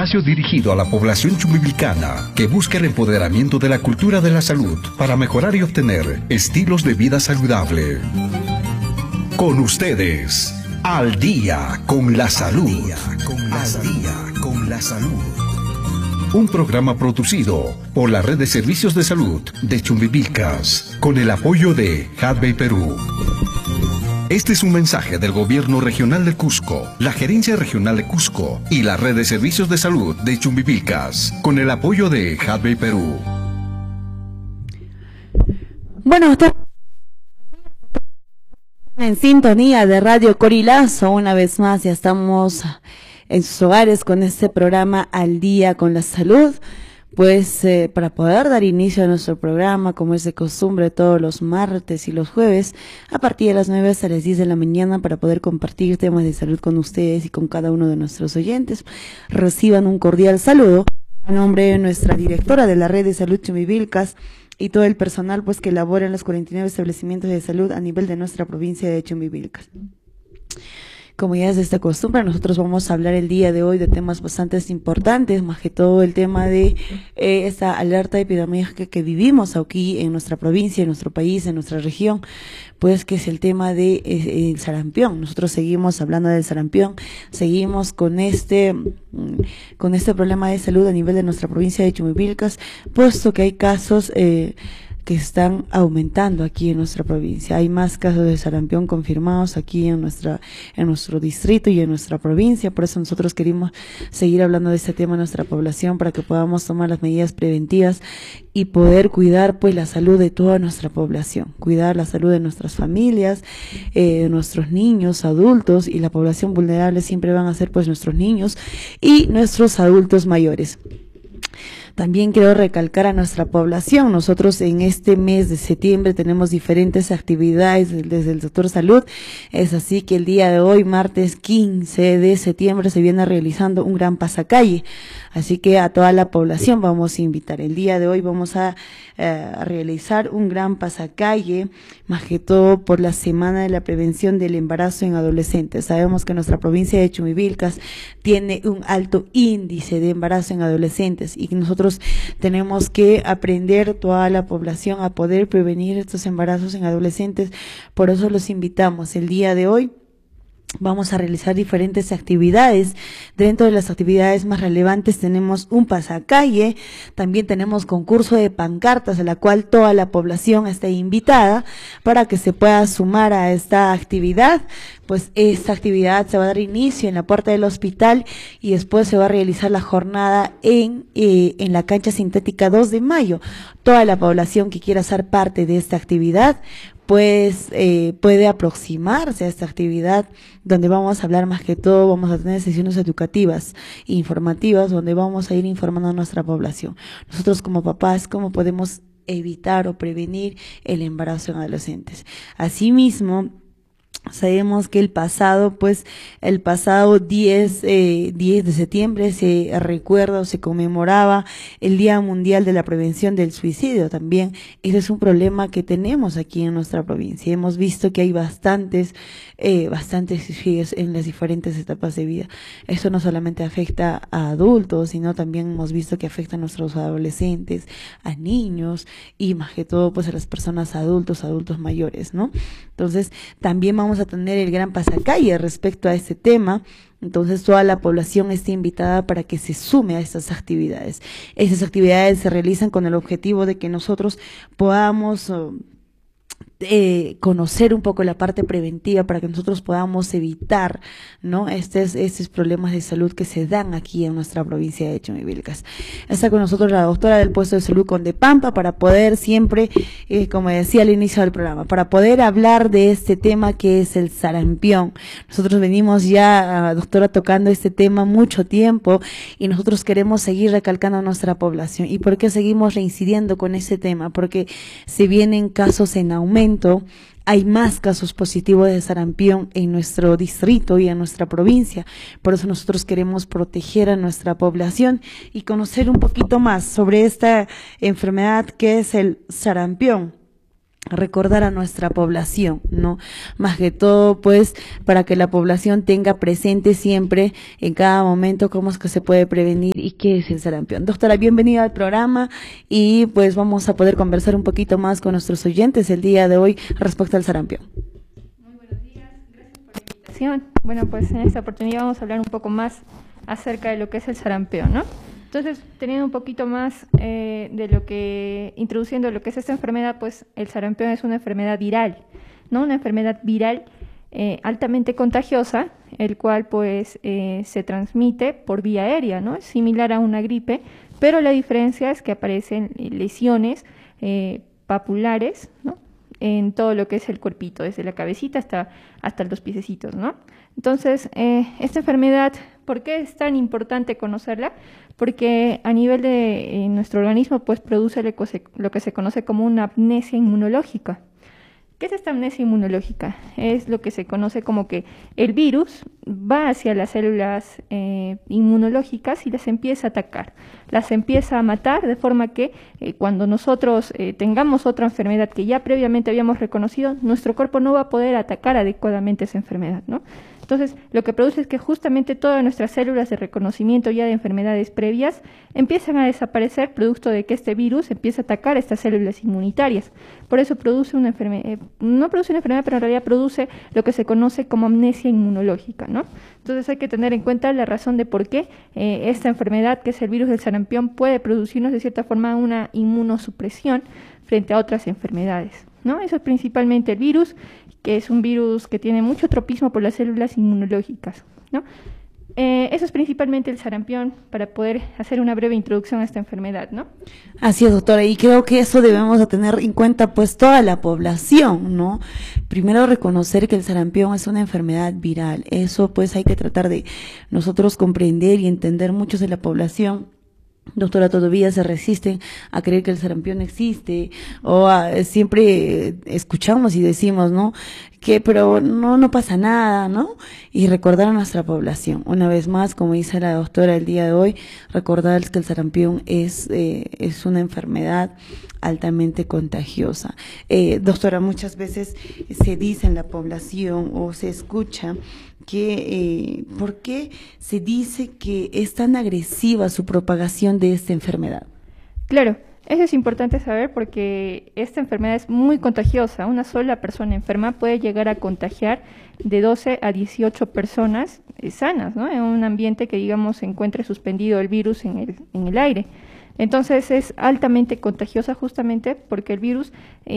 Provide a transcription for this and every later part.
espacio dirigido a la población chumbivilcana que busca el empoderamiento de la cultura de la salud para mejorar y obtener estilos de vida saludable. Con ustedes, Al Día con la Salud. Al Día con la Salud. Un programa producido por la Red de Servicios de Salud de Chumbivilcas con el apoyo de Hadbey Perú. Este es un mensaje del Gobierno Regional de Cusco, la Gerencia Regional de Cusco y la Red de Servicios de Salud de Chumbivilcas, con el apoyo de Hadbey Perú. Bueno, usted en sintonía de Radio Corilazo, una vez más ya estamos en sus hogares con este programa Al Día con la Salud. Pues para poder dar inicio a nuestro programa, como es de costumbre, todos los martes y los jueves, a partir de las 9 hasta las 10 de la mañana, para poder compartir temas de salud con ustedes y con cada uno de nuestros oyentes. Reciban un cordial saludo a nombre de nuestra directora de la Red de Salud Chumbivilcas y todo el personal pues que labora en los 49 establecimientos de salud a nivel de nuestra provincia de Chumbivilcas. Como ya es de esta costumbre, nosotros vamos a hablar el día de hoy de temas bastante importantes, más que todo el tema de esta alerta epidemiológica que vivimos aquí en nuestra provincia, en nuestro país, en nuestra región, pues que es el tema de el sarampión. Nosotros seguimos hablando del sarampión, seguimos con este problema de salud a nivel de nuestra provincia de Chumbivilcas, puesto que hay casos que están aumentando aquí en nuestra provincia. Hay más casos de sarampión confirmados aquí en nuestro distrito y en nuestra provincia. Por eso nosotros queremos seguir hablando de este tema en nuestra población, para que podamos tomar las medidas preventivas y poder cuidar pues la salud de toda nuestra población, cuidar la salud de nuestras familias, de nuestros niños, adultos, y la población vulnerable siempre van a ser pues nuestros niños y nuestros adultos mayores. También quiero recalcar a nuestra población, nosotros en este mes de septiembre tenemos diferentes actividades desde el sector salud. Es así que el día de hoy, martes 15 de septiembre, se viene realizando un gran pasacalle. Así que a toda la población vamos a invitar. El día de hoy vamos a realizar un gran pasacalle, más que todo por la Semana de la Prevención del Embarazo en Adolescentes. Sabemos que nuestra provincia de Chumbivilcas tiene un alto índice de embarazo en adolescentes y que nosotros tenemos que aprender, toda la población, a poder prevenir estos embarazos en adolescentes. Por eso los invitamos el día de hoy. Vamos a realizar diferentes actividades. Dentro de las actividades más relevantes tenemos un pasacalle, también tenemos concurso de pancartas, a la cual toda la población está invitada para que se pueda sumar a esta actividad. Pues esta actividad se va a dar inicio en la puerta del hospital y después se va a realizar la jornada en la cancha sintética 2 de mayo. Toda la población que quiera ser parte de esta actividad pues puede aproximarse a esta actividad, donde vamos a hablar más que todo, vamos a tener sesiones educativas e informativas, donde vamos a ir informando a nuestra población. Nosotros como papás, ¿cómo podemos evitar o prevenir el embarazo en adolescentes? Asimismo, sabemos que el pasado 10 de septiembre se recuerda o se conmemoraba el Día Mundial de la Prevención del Suicidio. También ese es un problema que tenemos aquí en nuestra provincia. Hemos visto que hay bastantes suicidios en las diferentes etapas de vida. Esto no solamente afecta a adultos, sino también hemos visto que afecta a nuestros adolescentes, a niños y más que todo pues a las personas adultos mayores, ¿no? Entonces también vamos a tener el gran pasacalle respecto a este tema. Entonces toda la población está invitada para que se sume a estas actividades. Esas actividades se realizan con el objetivo de que nosotros podamos conocer un poco la parte preventiva, para que nosotros podamos evitar, ¿no?, estos problemas de salud que se dan aquí en nuestra provincia de Chumbivilcas. Está con nosotros la doctora del puesto de salud Condepampa, para poder siempre, como decía al inicio del programa, para poder hablar de este tema que es el sarampión. Nosotros venimos ya, doctora, tocando este tema mucho tiempo y nosotros queremos seguir recalcando a nuestra población. ¿Y por qué seguimos reincidiendo con este tema? Porque se vienen casos en aumento, hay más casos positivos de sarampión en nuestro distrito y en nuestra provincia. Por eso nosotros queremos proteger a nuestra población y conocer un poquito más sobre esta enfermedad que es el sarampión. recordar a nuestra población, ¿no? Más que todo, pues, para que la población tenga presente siempre, en cada momento, cómo es que se puede prevenir y qué es el sarampión. Doctora, bienvenida al programa y pues vamos a poder conversar un poquito más con nuestros oyentes el día de hoy respecto al sarampión. Muy buenos días, gracias por la invitación. Bueno, pues en esta oportunidad vamos a hablar un poco más acerca de lo que es el sarampión, ¿no? Entonces, teniendo un poquito más introduciendo lo que es esta enfermedad, pues el sarampión es una enfermedad viral, ¿no? Una enfermedad viral altamente contagiosa, el cual pues se transmite por vía aérea, ¿no? Es similar a una gripe, pero la diferencia es que aparecen lesiones papulares, ¿no? En todo lo que es el cuerpito, desde la cabecita hasta los piececitos, ¿no? Entonces, esta enfermedad, ¿por qué es tan importante conocerla? Porque a nivel de nuestro organismo, pues produce lo que se conoce como una amnesia inmunológica. ¿Qué es esta amnesia inmunológica? Es lo que se conoce como que el virus va hacia las células inmunológicas y las empieza a atacar, las empieza a matar, de forma que cuando nosotros tengamos otra enfermedad que ya previamente habíamos reconocido, nuestro cuerpo no va a poder atacar adecuadamente esa enfermedad, ¿no? Entonces, lo que produce es que justamente todas nuestras células de reconocimiento ya de enfermedades previas empiezan a desaparecer producto de que este virus empieza a atacar estas células inmunitarias. Por eso produce una enfermedad, no produce una enfermedad, pero en realidad produce lo que se conoce como amnesia inmunológica, ¿no? Entonces hay que tener en cuenta la razón de por qué esta enfermedad, que es el virus del sarampión, puede producirnos de cierta forma una inmunosupresión frente a otras enfermedades, ¿no? Eso es principalmente el virus, que es un virus que tiene mucho tropismo por las células inmunológicas, ¿no? Eso es principalmente el sarampión, para poder hacer una breve introducción a esta enfermedad, ¿no? Así es, doctora, y creo que eso debemos de tener en cuenta pues toda la población, ¿no? Primero reconocer que el sarampión es una enfermedad viral, eso pues hay que tratar de nosotros comprender y entender. Muchos de la población, doctora, todavía se resisten a creer que el sarampión existe, o siempre escuchamos y decimos, ¿no? Que pero no pasa nada, ¿no? Y recordar a nuestra población, una vez más, como dice la doctora el día de hoy, recordar que el sarampión es una enfermedad altamente contagiosa. Doctora, muchas veces se dice en la población o se escucha que ¿por qué se dice que es tan agresiva su propagación de esta enfermedad? Claro, eso es importante saber porque esta enfermedad es muy contagiosa. Una sola persona enferma puede llegar a contagiar de 12 a 18 personas sanas, ¿no? En un ambiente que, digamos, se encuentre suspendido el virus en el aire. Entonces es altamente contagiosa justamente porque el virus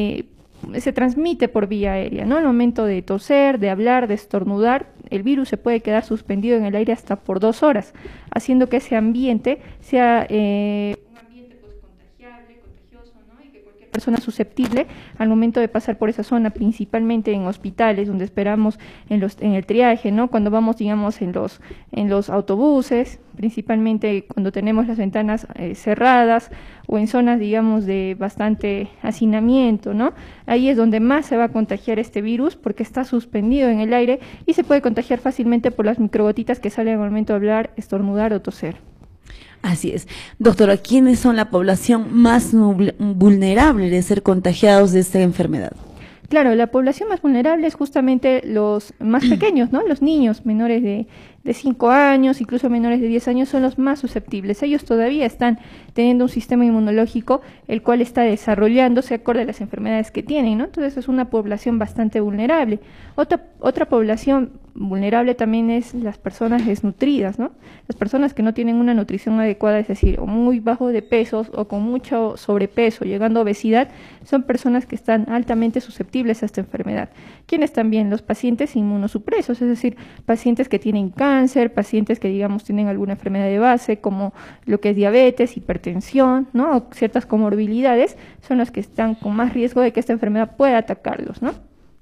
se transmite por vía aérea, ¿no? Al momento de toser, de hablar, de estornudar, el virus se puede quedar suspendido en el aire hasta por 2 horas, haciendo que ese ambiente sea un ambiente pues contagiable, contagioso, ¿no? Y que cualquier persona susceptible al momento de pasar por esa zona, principalmente en hospitales, donde esperamos en el triaje, ¿no? Cuando vamos, digamos, en los autobuses, principalmente cuando tenemos las ventanas cerradas, o en zonas, digamos, de bastante hacinamiento, ¿no? Ahí es donde más se va a contagiar este virus, porque está suspendido en el aire y se puede contagiar fácilmente por las microgotitas que salen al momento de hablar, estornudar o toser. Así es. Doctora, ¿quiénes son la población más vulnerable de ser contagiados de esta enfermedad? Claro, la población más vulnerable es justamente los más pequeños, ¿no? Los niños menores de 5 años, incluso menores de 10 años, son los más susceptibles. Ellos todavía están teniendo un sistema inmunológico el cual está desarrollándose acorde a las enfermedades que tienen, ¿no? Entonces es una población bastante vulnerable. Otra población vulnerable también es las personas desnutridas, ¿no? Las personas que no tienen una nutrición adecuada, es decir, o muy bajo de pesos o con mucho sobrepeso, llegando a obesidad, son personas que están altamente susceptibles a esta enfermedad. ¿Quiénes también? Los pacientes inmunosupresos, es decir, pacientes que tienen cáncer, pacientes que, digamos, tienen alguna enfermedad de base, como lo que es diabetes, hipertensión, ¿no? O ciertas comorbilidades, son los que están con más riesgo de que esta enfermedad pueda atacarlos, ¿no?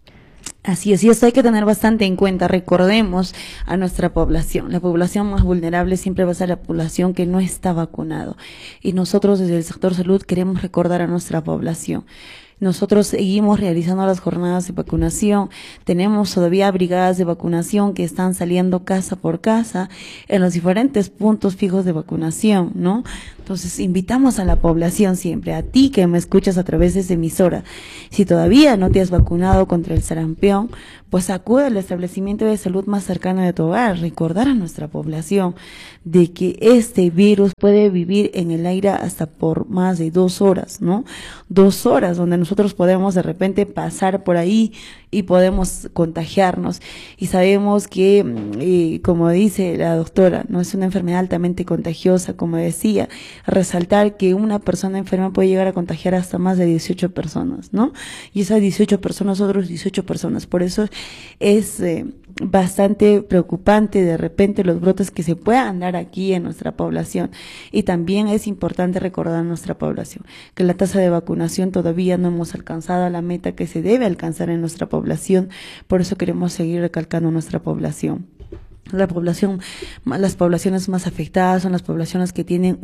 Así es, y esto hay que tener bastante en cuenta. Recordemos a nuestra población. La población más vulnerable siempre va a ser la población que no está vacunado. Y nosotros desde el sector salud queremos recordar a nuestra población Nosotros seguimos realizando las jornadas de vacunación. Tenemos todavía brigadas de vacunación que están saliendo casa por casa en los diferentes puntos fijos de vacunación, ¿no? Entonces, invitamos a la población siempre, a ti que me escuchas a través de esta emisora. Si todavía no te has vacunado contra el sarampión, pues acude al establecimiento de salud más cercano de tu hogar. Recordar a nuestra población de que este virus puede vivir en el aire hasta por más de 2 horas, ¿no? 2 horas donde nosotros podemos de repente pasar por ahí y podemos contagiarnos. Y sabemos que, como dice la doctora, no es una enfermedad altamente contagiosa, como decía, resaltar que una persona enferma puede llegar a contagiar hasta más de 18 personas, ¿no? Y esas 18 personas, otros 18 personas. Por eso es bastante preocupante de repente los brotes que se puedan dar aquí en nuestra población. Y también es importante recordar a nuestra población que la tasa de vacunación todavía no hemos alcanzado la meta que se debe alcanzar en nuestra población. Por eso queremos seguir recalcando a nuestra población. Las poblaciones más afectadas son las poblaciones que tienen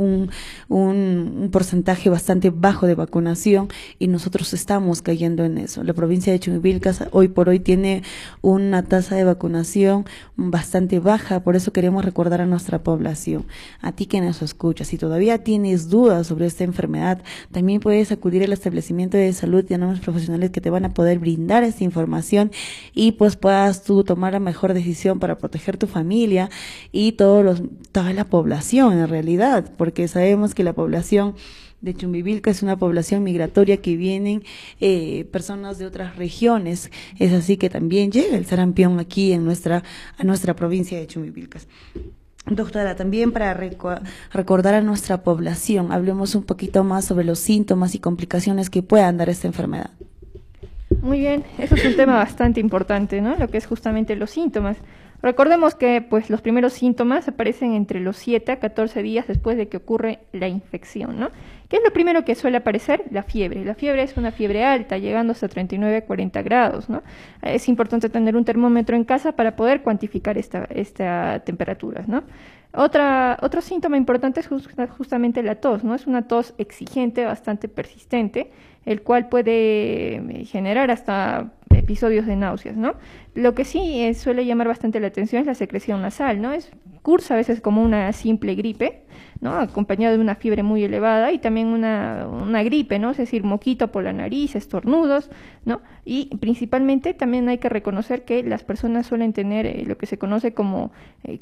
un porcentaje bastante bajo de vacunación, y nosotros estamos cayendo en eso. La provincia de Chumbivilcas hoy por hoy tiene una tasa de vacunación bastante baja. Por eso queremos recordar a nuestra población, a ti que nos escuchas, si todavía tienes dudas sobre esta enfermedad, también puedes acudir al establecimiento de salud. Tenemos profesionales que te van a poder brindar esta información y pues puedas tú tomar la mejor decisión para proteger tu familia y toda la población en realidad, porque sabemos que la población de Chumbivilcas es una población migratoria que vienen personas de otras regiones. Es así que también llega el sarampión aquí a nuestra provincia de Chumbivilcas. Doctora, también para recordar a nuestra población, hablemos un poquito más sobre los síntomas y complicaciones que puedan dar esta enfermedad. Muy bien, eso es un tema bastante importante, ¿no? Lo que es justamente los síntomas. Recordemos que pues los primeros síntomas aparecen entre los 7 a 14 días después de que ocurre la infección, ¿no? ¿Qué es lo primero que suele aparecer? La fiebre. La fiebre es una fiebre alta, llegando hasta 39 a 40 grados, ¿no? Es importante tener un termómetro en casa para poder cuantificar esta temperatura, ¿no? Otro síntoma importante es justamente la tos, ¿no? Es una tos exigente, bastante persistente, el cual puede generar hasta episodios de náuseas, ¿no? Lo que sí suele llamar bastante la atención es la secreción nasal, ¿no? Cursa a veces como una simple gripe, ¿no? Acompañado de una fiebre muy elevada y también una gripe, ¿no? Es decir, moquito por la nariz, estornudos, ¿no? Y principalmente también hay que reconocer que las personas suelen tener lo que se conoce como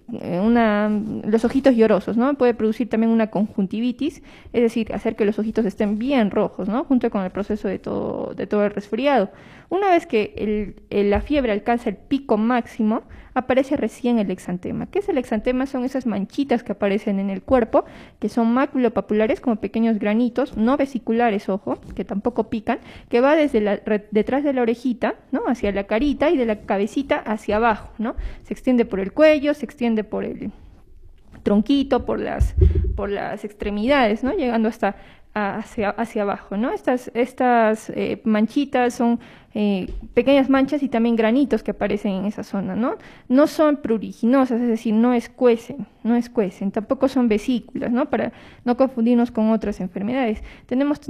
los ojitos llorosos, ¿no? Puede producir también una conjuntivitis, es decir, hacer que los ojitos estén bien rojos, ¿no? Junto con el proceso de todo el resfriado. Una vez que la fiebre alcanza el pico máximo, aparece recién el exantema. ¿Qué es el exantema? Son esas manchitas que aparecen en el cuerpo, que son maculopapulares, como pequeños granitos, no vesiculares, ojo, que tampoco pican, que va desde detrás de la orejita, ¿no? Hacia la carita, y de la cabecita hacia abajo, ¿no? Se extiende por el cuello, se extiende por el tronquito, por las extremidades, ¿no? Llegando hasta hacia abajo, ¿no? Estas manchitas son pequeñas manchas y también granitos que aparecen en esa zona, ¿no? No son pruriginosas, es decir, no escuecen, tampoco son vesículas, ¿no? Para no confundirnos con otras enfermedades. Debemos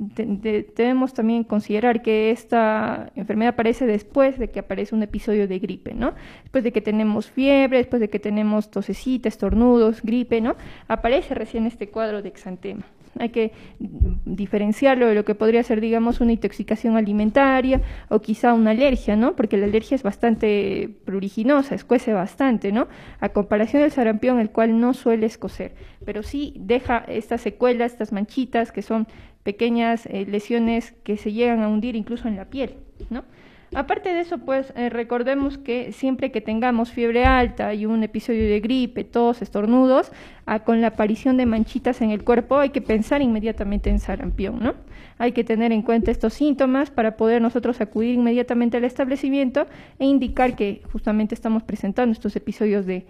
también considerar que esta enfermedad aparece después de que aparece un episodio de gripe, ¿no? Después de que tenemos fiebre, después de que tenemos tosecita, estornudos, gripe, ¿no? Aparece recién este cuadro de exantema. Hay que diferenciarlo de lo que podría ser, digamos, una intoxicación alimentaria o quizá una alergia, ¿no? Porque la alergia es bastante pruriginosa, escuece bastante, ¿no? A comparación del sarampión, el cual no suele escocer, pero sí deja estas secuelas, estas manchitas, que son pequeñas lesiones que se llegan a hundir incluso en la piel, ¿no? Aparte de eso, pues recordemos que siempre que tengamos fiebre alta y un episodio de gripe, tos, estornudos, con la aparición de manchitas en el cuerpo, hay que pensar inmediatamente en sarampión, ¿no? Hay que tener en cuenta estos síntomas para poder nosotros acudir inmediatamente al establecimiento e indicar que justamente estamos presentando estos episodios de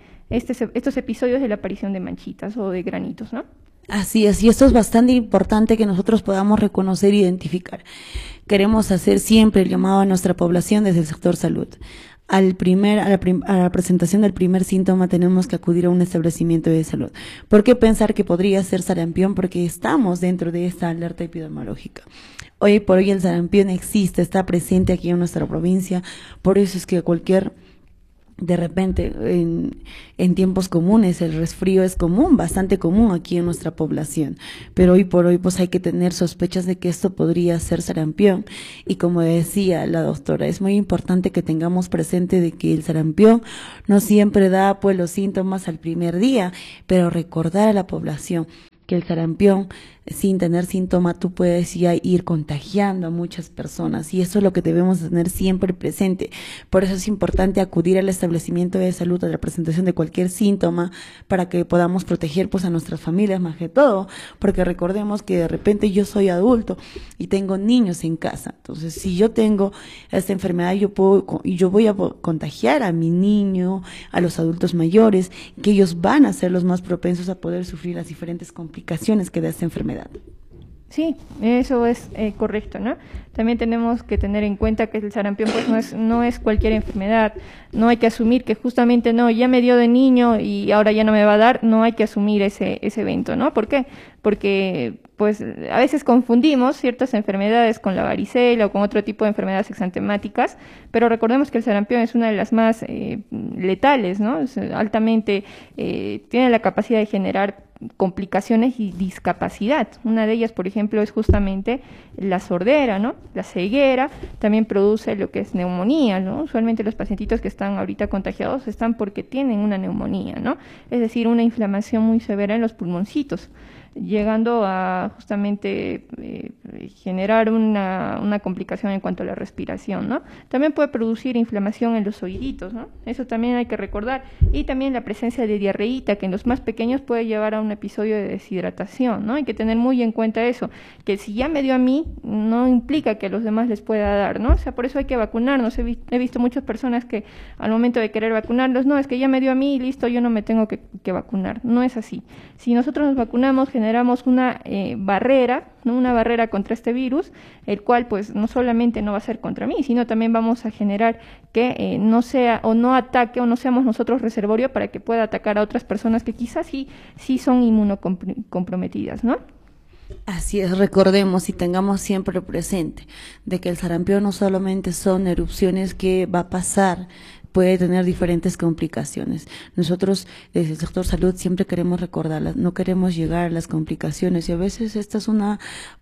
la aparición de manchitas o de granitos, ¿no? Así es, y esto es bastante importante que nosotros podamos reconocer e identificar. Queremos hacer siempre el llamado a nuestra población desde el sector salud. a la presentación del primer síntoma tenemos que acudir a un establecimiento de salud. ¿Por qué pensar que podría ser sarampión? Porque estamos dentro de esta alerta epidemiológica. Hoy por hoy el sarampión existe, está presente aquí en nuestra provincia, por eso es que de repente, en tiempos comunes, el resfrío es común, bastante común aquí en nuestra población, pero hoy por hoy pues hay que tener sospechas de que esto podría ser sarampión, y como decía la doctora, es muy importante que tengamos presente de que el sarampión no siempre da pues los síntomas al primer día, pero recordar a la población que el sarampión, sin tener síntoma, tú puedes ya ir contagiando a muchas personas, y eso es lo que debemos tener siempre presente. Por eso es importante acudir al establecimiento de salud a la presentación de cualquier síntoma para que podamos proteger pues a nuestras familias más que todo, porque recordemos que de repente yo soy adulto y tengo niños en casa, entonces si yo tengo esta enfermedad yo voy a contagiar a mi niño, a los adultos mayores, que ellos van a ser los más propensos a poder sufrir las diferentes complicaciones que da esta enfermedad. Sí, eso es correcto, ¿no? También tenemos que tener en cuenta que el sarampión pues no es cualquier enfermedad. No hay que asumir que justamente no, ya me dio de niño y ahora ya no me va a dar. No hay que asumir ese evento, ¿no? ¿Por qué? Porque pues a veces confundimos ciertas enfermedades con la varicela o con otro tipo de enfermedades exantemáticas, pero recordemos que el sarampión es una de las más letales, ¿no? Es altamente tiene la capacidad de generar complicaciones y discapacidad. Una de ellas, por ejemplo, es justamente la sordera, ¿no? La ceguera también produce lo que es neumonía, ¿no? Usualmente los pacientitos que están ahorita contagiados están porque tienen una neumonía, ¿no? Es decir, una inflamación muy severa en los pulmoncitos, llegando a justamente generar una complicación en cuanto a la respiración, ¿no? También puede producir inflamación en los oíditos, ¿no? Eso también hay que recordar. Y también la presencia de diarreíta, que en los más pequeños puede llevar a un episodio de deshidratación, ¿no? Hay que tener muy en cuenta eso, que si ya me dio a mí, no implica que a los demás les pueda dar, ¿no? O sea, por eso hay que vacunarnos. He visto muchas personas que al momento de querer vacunarlos, no, es que ya me dio a mí y listo, yo no me tengo que vacunar. No es así. Si nosotros nos vacunamos, generamos una barrera, ¿no? Una barrera contra este virus, el cual pues no solamente no va a ser contra mí, sino también vamos a generar que no sea o no ataque o no seamos nosotros reservorio para que pueda atacar a otras personas que quizás sí son inmunocomprometidas, ¿no? Así es, recordemos y tengamos siempre presente de que el sarampión no solamente son erupciones que va a pasar, puede tener diferentes complicaciones. Nosotros desde el sector salud siempre queremos recordarlas, no queremos llegar a las complicaciones, y a veces esta es una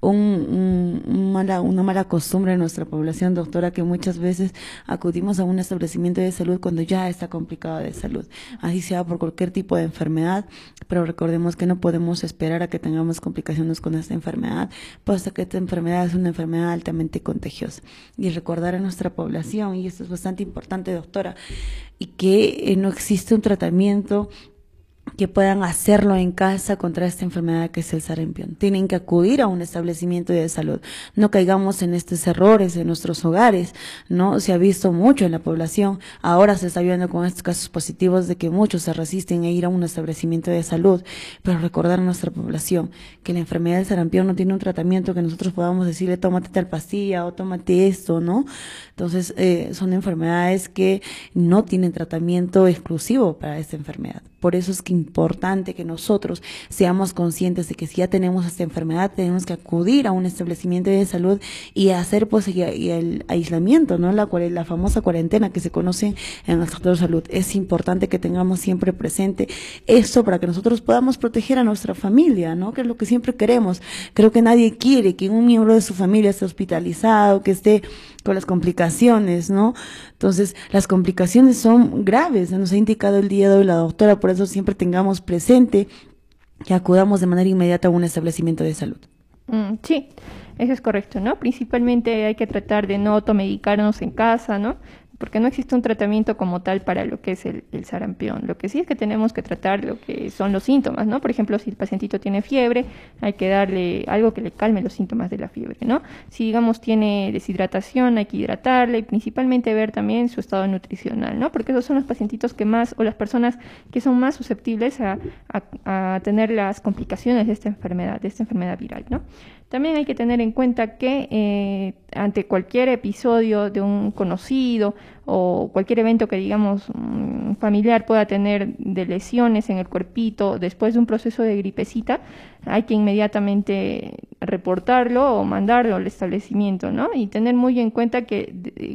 mala costumbre de nuestra población, doctora, que muchas veces acudimos a un establecimiento de salud cuando ya está complicado de salud, así sea por cualquier tipo de enfermedad, pero recordemos que no podemos esperar a que tengamos complicaciones con esta enfermedad, puesto que esta enfermedad es una enfermedad altamente contagiosa, y recordar a nuestra población, y esto es bastante importante, doctora, y que no existe un tratamiento que puedan hacerlo en casa contra esta enfermedad que es el sarampión. Tienen que acudir a un establecimiento de salud. No caigamos en estos errores en nuestros hogares, ¿no? Se ha visto mucho en la población. Ahora se está viendo con estos casos positivos de que muchos se resisten a ir a un establecimiento de salud. Pero recordar a nuestra población que la enfermedad del sarampión no tiene un tratamiento que nosotros podamos decirle tómate tal pastilla o tómate esto, ¿no? Entonces, son enfermedades que no tienen tratamiento exclusivo para esta enfermedad. Por eso es que importante que nosotros seamos conscientes de que si ya tenemos esta enfermedad, tenemos que acudir a un establecimiento de salud y hacer pues el aislamiento, ¿no? La famosa cuarentena que se conoce en el sector de salud. Es importante que tengamos siempre presente esto para que nosotros podamos proteger a nuestra familia, ¿no? Que es lo que siempre queremos. Creo que nadie quiere que un miembro de su familia esté hospitalizado, que esté con las complicaciones, ¿no? Entonces, las complicaciones son graves, nos ha indicado el día de hoy la doctora, por eso siempre tengamos presente que acudamos de manera inmediata a un establecimiento de salud. Sí, eso es correcto, ¿no? Principalmente hay que tratar de no automedicarnos en casa, ¿no? Porque no existe un tratamiento como tal para lo que es el sarampión. Lo que sí es que tenemos que tratar lo que son los síntomas, ¿no? Por ejemplo, si el pacientito tiene fiebre, hay que darle algo que le calme los síntomas de la fiebre, ¿no? Si, digamos, tiene deshidratación, hay que hidratarle y principalmente ver también su estado nutricional, ¿no? Porque esos son los pacientitos que más, o las personas que son más susceptibles a tener las complicaciones de esta enfermedad viral, ¿no? También hay que tener en cuenta que ante cualquier episodio de un conocido o cualquier evento que digamos familiar pueda tener de lesiones en el cuerpito después de un proceso de gripecita, hay que inmediatamente reportarlo o mandarlo al establecimiento, ¿no? Y tener muy en cuenta que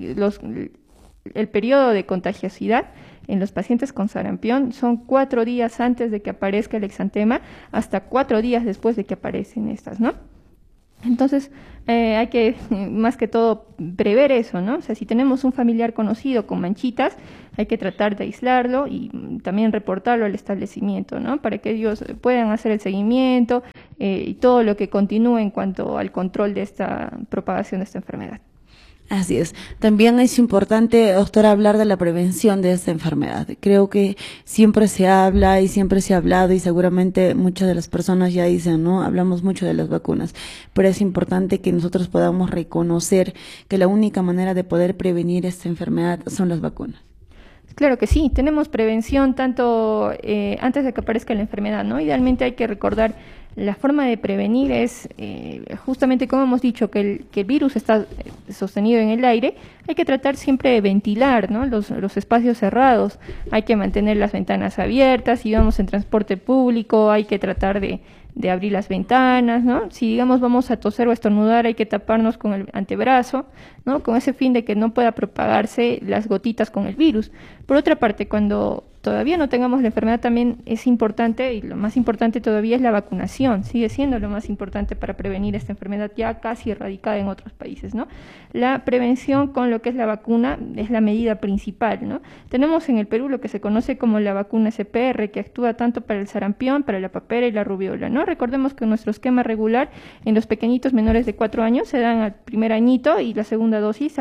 el periodo de contagiosidad en los pacientes con sarampión son 4 días antes de que aparezca el exantema hasta 4 días después de que aparecen estas, ¿no? Entonces, hay que, más que todo, prever eso, ¿no? O sea, si tenemos un familiar conocido con manchitas, hay que tratar de aislarlo y también reportarlo al establecimiento, ¿no? Para que ellos puedan hacer el seguimiento y todo lo que continúe en cuanto al control de esta propagación de esta enfermedad. Así es. También es importante, doctora, hablar de la prevención de esta enfermedad. Creo que siempre se habla y siempre se ha hablado y seguramente muchas de las personas ya dicen, ¿no? Hablamos mucho de las vacunas, pero es importante que nosotros podamos reconocer que la única manera de poder prevenir esta enfermedad son las vacunas. Claro que sí, tenemos prevención tanto antes de que aparezca la enfermedad, ¿no? Idealmente hay que recordar la forma de prevenir es justamente como hemos dicho que el virus está sostenido en el aire, hay que tratar siempre de ventilar, ¿no? los espacios cerrados, hay que mantener las ventanas abiertas, si vamos en transporte público hay que tratar de abrir las ventanas, ¿no? Si digamos vamos a toser o estornudar hay que taparnos con el antebrazo, ¿no? Con ese fin de que no pueda propagarse las gotitas con el virus. Por otra parte, cuando todavía no tengamos la enfermedad también es importante, y lo más importante todavía es la vacunación, sigue siendo lo más importante para prevenir esta enfermedad ya casi erradicada en otros países, ¿no? La prevención con lo que es la vacuna es la medida principal, ¿no? Tenemos en el Perú lo que se conoce como la vacuna SPR, que actúa tanto para el sarampión, para la papera y la rubiola, ¿no? Recordemos que nuestro esquema regular en los pequeñitos menores de 4 años se dan al primer añito y la segunda dosis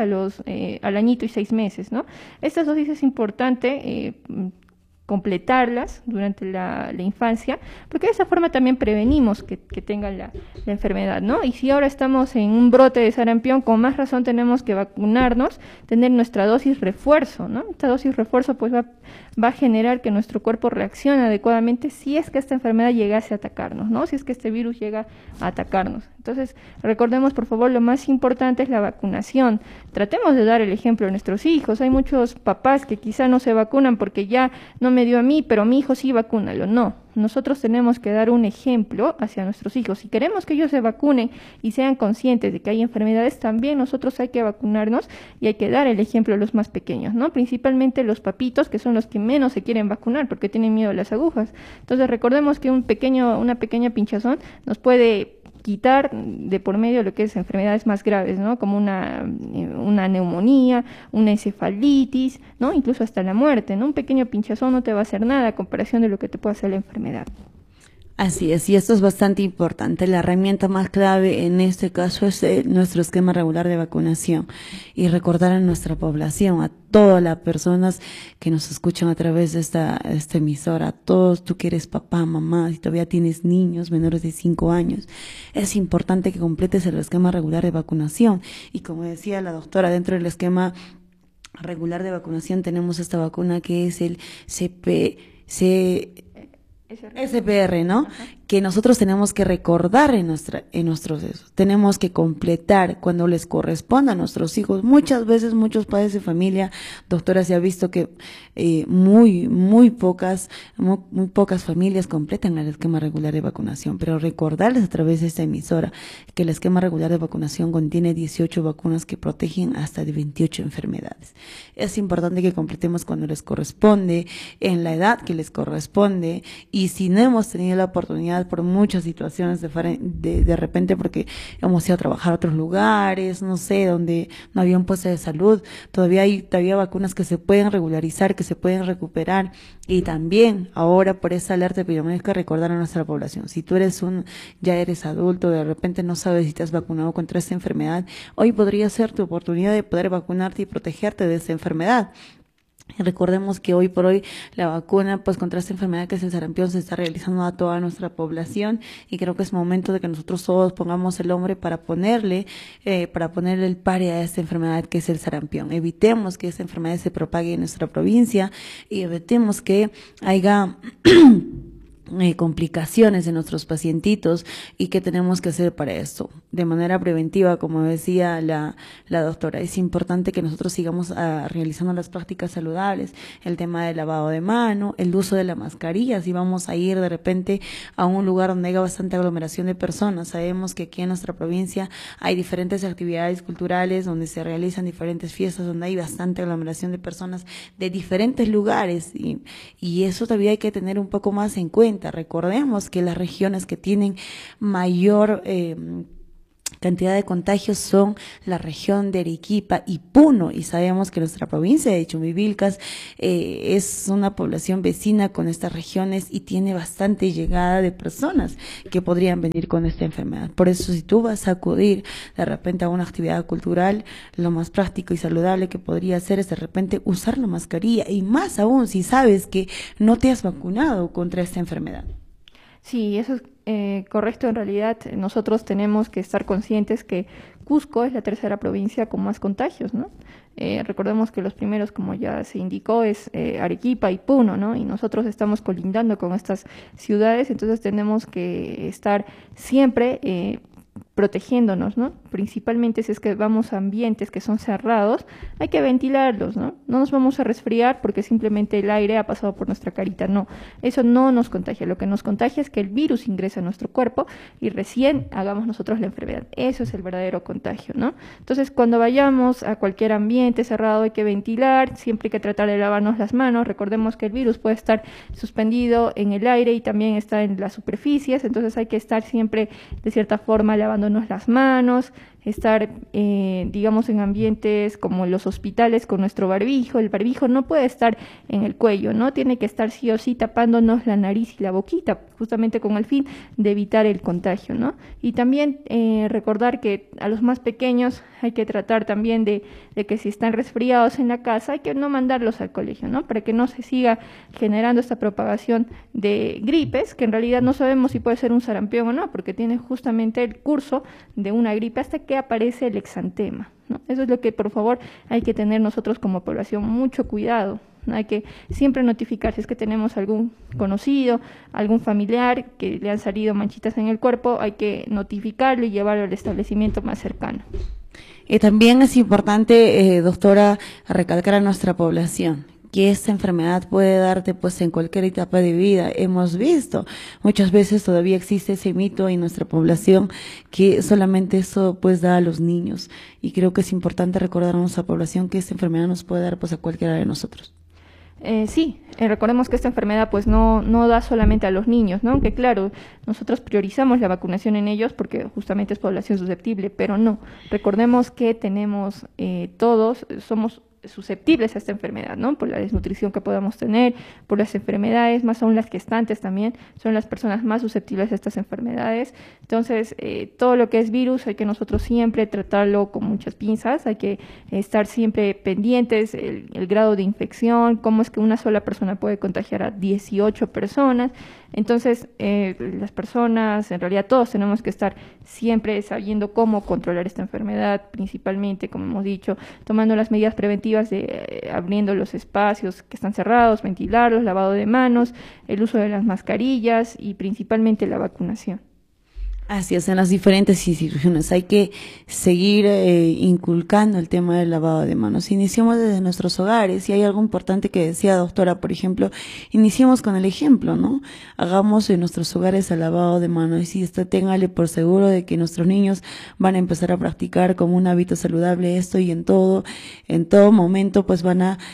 al añito y 6 meses, ¿no? Estas dosis es importante completarlas durante la infancia, porque de esa forma también prevenimos que tengan la enfermedad, ¿no? Y si ahora estamos en un brote de sarampión, con más razón tenemos que vacunarnos, tener nuestra dosis refuerzo, ¿no? Esta dosis refuerzo pues va a generar que nuestro cuerpo reaccione adecuadamente si es que esta enfermedad llegase a atacarnos, ¿no? Si es que este virus llega a atacarnos. Entonces, recordemos, por favor, lo más importante es la vacunación. Tratemos de dar el ejemplo a nuestros hijos. Hay muchos papás que quizá no se vacunan porque ya no me dio a mí, pero a mi hijo sí, vacúnalo. No, nosotros tenemos que dar un ejemplo hacia nuestros hijos. Si queremos que ellos se vacunen y sean conscientes de que hay enfermedades, también nosotros hay que vacunarnos y hay que dar el ejemplo a los más pequeños, ¿no? Principalmente los papitos, que son los que menos se quieren vacunar porque tienen miedo a las agujas. Entonces, recordemos que una pequeña pinchazón nos puede quitar de por medio lo que es enfermedades más graves, ¿no? Como una neumonía, una encefalitis, ¿no? Incluso hasta la muerte, ¿no? Un pequeño pinchazón no te va a hacer nada a comparación de lo que te puede hacer la enfermedad. Así es, y esto es bastante importante. La herramienta más clave en este caso es nuestro esquema regular de vacunación y recordar a nuestra población, a todas las personas que nos escuchan a través de esta emisora, a todos, tú que eres papá, mamá, si todavía tienes niños menores de 5 años, es importante que completes el esquema regular de vacunación. Y como decía la doctora, dentro del esquema regular de vacunación tenemos esta vacuna que es el SPR, ¿no? Ajá. Que nosotros tenemos que recordar en nuestros dedos, tenemos que completar cuando les corresponda a nuestros hijos. Muchas veces muchos padres de familia, doctora, se ha visto que muy pocas familias completan el esquema regular de vacunación, pero recordarles a través de esta emisora que el esquema regular de vacunación contiene 18 vacunas que protegen hasta de 28 enfermedades. Es importante que completemos cuando les corresponde, en la edad que les corresponde, y si no hemos tenido la oportunidad por muchas situaciones de repente porque hemos ido a trabajar a otros lugares, no sé, donde no había un puesto de salud, todavía hay vacunas que se pueden regularizar, que se pueden recuperar. Y también ahora por esa alerta epidemiológica recordar a nuestra población, si tú ya eres adulto, de repente no sabes si te has vacunado contra esta enfermedad, hoy podría ser tu oportunidad de poder vacunarte y protegerte de esta enfermedad. Recordemos que hoy por hoy la vacuna pues contra esta enfermedad que es el sarampión se está realizando a toda nuestra población, y creo que es momento de que nosotros todos pongamos el hombre para ponerle el pare a esta enfermedad que es el sarampión. Evitemos que esta enfermedad se propague en nuestra provincia y evitemos que haya complicaciones de nuestros pacientitos y qué tenemos que hacer para esto. De manera preventiva, como decía la doctora, es importante que nosotros sigamos realizando las prácticas saludables, el tema del lavado de mano, el uso de la mascarilla, si vamos a ir de repente a un lugar donde haya bastante aglomeración de personas. Sabemos que aquí en nuestra provincia hay diferentes actividades culturales donde se realizan diferentes fiestas, donde hay bastante aglomeración de personas de diferentes lugares y eso todavía hay que tener un poco más en cuenta. Recordemos que las regiones que tienen mayor cantidad de contagios son la región de Arequipa y Puno, y sabemos que nuestra provincia de Chumbivilcas es una población vecina con estas regiones y tiene bastante llegada de personas que podrían venir con esta enfermedad. Por eso, si tú vas a acudir de repente a una actividad cultural, lo más práctico y saludable que podría hacer es de repente usar la mascarilla, y más aún si sabes que no te has vacunado contra esta enfermedad. Sí, eso es correcto. En realidad, nosotros tenemos que estar conscientes que Cusco es la tercera provincia con más contagios, ¿no? Recordemos que los primeros, como ya se indicó, es Arequipa y Puno, ¿no? Y nosotros estamos colindando con estas ciudades, entonces tenemos que estar siempre protegiéndonos, ¿no? Principalmente si es que vamos a ambientes que son cerrados, hay que ventilarlos, ¿no? No nos vamos a resfriar porque simplemente el aire ha pasado por nuestra carita, no. Eso no nos contagia. Lo que nos contagia es que el virus ingresa a nuestro cuerpo y recién hagamos nosotros la enfermedad. Eso es el verdadero contagio, ¿no? Entonces, cuando vayamos a cualquier ambiente cerrado hay que ventilar, siempre hay que tratar de lavarnos las manos. Recordemos que el virus puede estar suspendido en el aire y también está en las superficies, entonces hay que estar siempre de cierta forma lavándonos las manos, estar, digamos, en ambientes como los hospitales con nuestro barbijo. El barbijo no puede estar en el cuello, ¿no? Tiene que estar sí o sí tapándonos la nariz y la boquita, justamente con el fin de evitar el contagio, ¿no? Y también recordar que a los más pequeños hay que tratar también de que si están resfriados en la casa, hay que no mandarlos al colegio, ¿no? Para que no se siga generando esta propagación de gripes, que en realidad no sabemos si puede ser un sarampión o no, porque tiene justamente el curso de una gripe hasta que aparece el exantema, ¿no? Eso es lo que, por favor, hay que tener nosotros como población mucho cuidado, ¿no? Hay que siempre notificar si es que tenemos algún conocido, algún familiar que le han salido manchitas en el cuerpo, hay que notificarlo y llevarlo al establecimiento más cercano. Y también es importante, doctora, recalcar a nuestra población que esta enfermedad puede darte pues en cualquier etapa de vida. Hemos visto, muchas veces todavía existe ese mito en nuestra población que solamente eso pues da a los niños, y creo que es importante recordar a nuestra población que esta enfermedad nos puede dar pues a cualquiera de nosotros. Sí, recordemos que esta enfermedad pues no da solamente a los niños, ¿no? Aunque claro, nosotros priorizamos la vacunación en ellos porque justamente es población susceptible, pero no. Recordemos que tenemos todos, somos susceptibles a esta enfermedad, ¿no? Por la desnutrición que podamos tener, por las enfermedades, más aún las gestantes también, son las personas más susceptibles a estas enfermedades. Entonces, todo lo que es virus hay que nosotros siempre tratarlo con muchas pinzas, hay que estar siempre pendientes, el grado de infección, cómo es que una sola persona puede contagiar a 18 personas. Entonces, las personas, en realidad todos tenemos que estar siempre sabiendo cómo controlar esta enfermedad, principalmente, como hemos dicho, tomando las medidas preventivas de abriendo los espacios que están cerrados, ventilarlos, lavado de manos, el uso de las mascarillas y principalmente la vacunación. Así es, en las diferentes instituciones hay que seguir inculcando el tema del lavado de manos. Iniciamos desde nuestros hogares, y hay algo importante que decía doctora, por ejemplo, iniciemos con el ejemplo, ¿no? Hagamos en nuestros hogares el lavado de manos, y téngale por seguro de que nuestros niños van a empezar a practicar como un hábito saludable esto, y en todo momento pues van a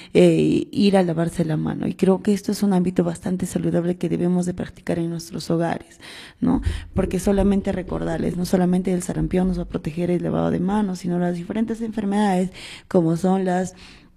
ir a lavarse la mano. Y creo que esto es un hábito bastante saludable que debemos de practicar en nuestros hogares, ¿no? Porque solamente recordarles, no solamente el sarampión nos va a proteger el lavado de manos, sino las diferentes enfermedades como son las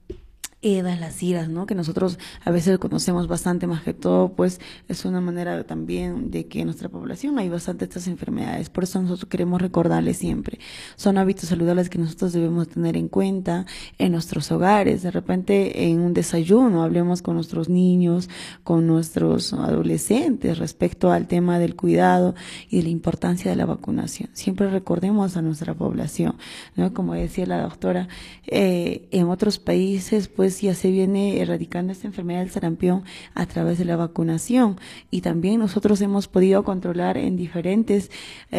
las iras, ¿no? Que nosotros a veces conocemos bastante, más que todo, pues es una manera también de que en nuestra población hay bastante estas enfermedades. Por eso nosotros queremos recordarles siempre. Son hábitos saludables que nosotros debemos tener en cuenta en nuestros hogares. De repente en un desayuno hablemos con nuestros niños, con nuestros adolescentes respecto al tema del cuidado y de la importancia de la vacunación. Siempre recordemos a nuestra población, ¿no? Como decía la doctora, en otros países, pues pues ya se viene erradicando esta enfermedad del sarampión a través de la vacunación, y también nosotros hemos podido controlar en diferentes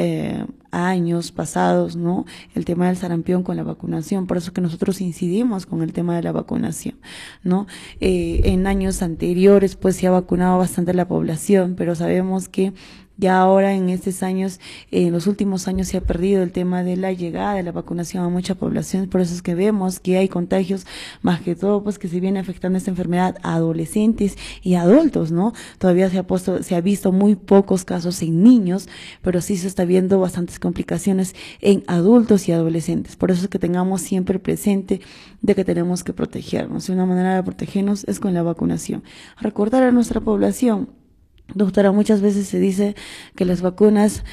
años pasados, ¿no?, el tema del sarampión con la vacunación. Por eso que nosotros incidimos con el tema de la vacunación, ¿no? En años anteriores pues se ha vacunado bastante la población, pero sabemos que ya ahora en estos años, en los últimos años se ha perdido el tema de la llegada de la vacunación a mucha población. Por eso es que vemos que hay contagios, más que todo pues que se viene afectando esta enfermedad a adolescentes y adultos, ¿no? Todavía se ha visto muy pocos casos en niños, pero sí se está viendo bastantes complicaciones en adultos y adolescentes. Por eso es que tengamos siempre presente de que tenemos que protegernos. Y una manera de protegernos es con la vacunación. Recordar a nuestra población. Doctora, muchas veces se dice que las vacunas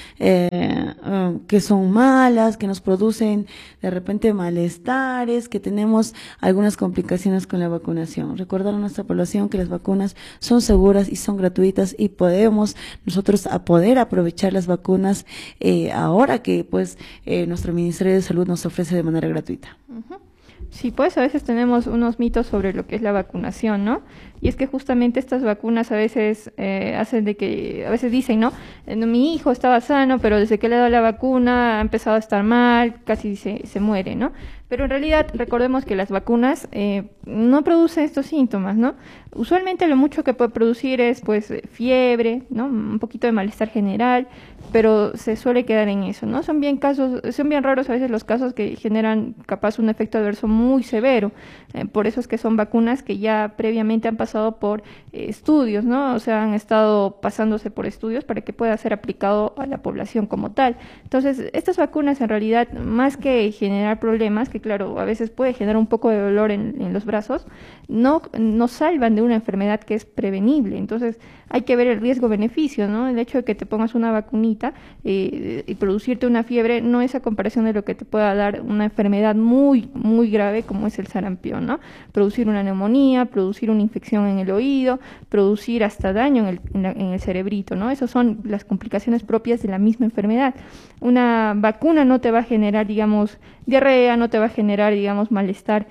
que son malas, que nos producen de repente malestares, que tenemos algunas complicaciones con la vacunación. Recordar a nuestra población que las vacunas son seguras y son gratuitas, y podemos nosotros poder aprovechar las vacunas ahora que pues nuestro Ministerio de Salud nos ofrece de manera gratuita. Sí, pues a veces tenemos unos mitos sobre lo que es la vacunación, ¿no? Y es que justamente estas vacunas a veces hacen de que, a veces dicen, ¿no? Mi hijo estaba sano, pero desde que le he dado la vacuna ha empezado a estar mal, casi se muere, ¿no? Pero en realidad recordemos que las vacunas no producen estos síntomas, ¿no? Usualmente lo mucho que puede producir es pues fiebre, ¿no? Un poquito de malestar general, pero se suele quedar en eso, ¿no? Son bien raros a veces los casos que generan capaz un efecto adverso muy severo. Por eso es que son vacunas que ya previamente han pasado por estudios, ¿no? O sea, han estado pasándose por estudios para que pueda ser aplicado a la población como tal. Entonces, estas vacunas en realidad, más que generar problemas, que claro, a veces puede generar un poco de dolor en los brazos, no salvan de una enfermedad que es prevenible. Entonces, hay que ver el riesgo-beneficio, ¿no? El hecho de que te pongas una vacunita y producirte una fiebre no es a comparación de lo que te pueda dar una enfermedad muy, muy grave como es el sarampión, ¿no? Producir una neumonía, producir una infección en el oído, producir hasta daño en el cerebrito, ¿no? Esas son las complicaciones propias de la misma enfermedad. Una vacuna no te va a generar, digamos, diarrea, no te va a generar, digamos, malestar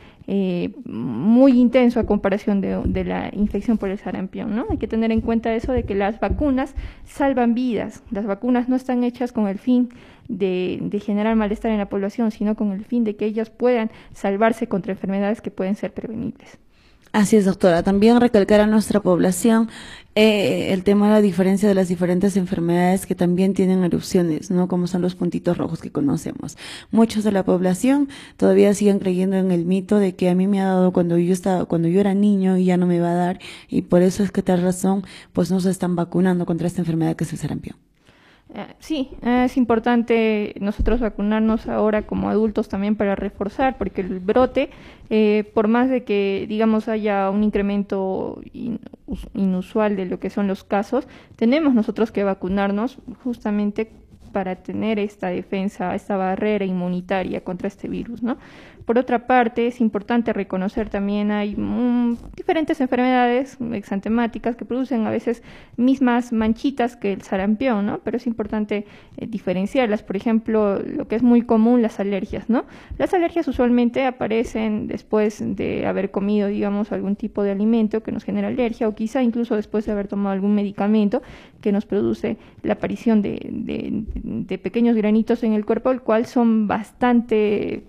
muy intenso a comparación de la infección por el sarampión, ¿no? Hay que tener en cuenta eso de que las vacunas salvan vidas. Las vacunas no están hechas con el fin de generar malestar en la población, sino con el fin de que ellas puedan salvarse contra enfermedades que pueden ser prevenibles. Así es, doctora. También recalcar a nuestra población el tema de la diferencia de las diferentes enfermedades que también tienen erupciones, ¿no? Como son los puntitos rojos que conocemos. Muchos de la población todavía siguen creyendo en el mito de que a mí me ha dado cuando yo era niño y ya no me va a dar, y por eso es que tal razón pues no se están vacunando contra esta enfermedad que es el sarampión. Sí, es importante nosotros vacunarnos ahora como adultos también para reforzar, porque el brote, por más de que digamos haya un incremento inusual de lo que son los casos, tenemos nosotros que vacunarnos justamente para tener esta defensa, esta barrera inmunitaria contra este virus, ¿no? Por otra parte, es importante reconocer también hay diferentes enfermedades exantemáticas que producen a veces mismas manchitas que el sarampión, ¿no? Pero es importante diferenciarlas. Por ejemplo, lo que es muy común, las alergias, ¿no? Las alergias usualmente aparecen después de haber comido, digamos, algún tipo de alimento que nos genera alergia, o quizá incluso después de haber tomado algún medicamento que nos produce la aparición de pequeños granitos en el cuerpo, el cual son bastante